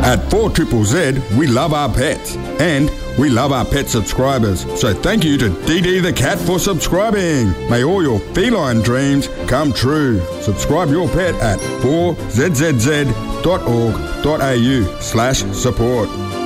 At 4ZZZ, we love our pets and we love our pet subscribers. So thank you to DD the Cat for subscribing. May all your feline dreams come true. Subscribe your pet at 4ZZZ.org.au/support.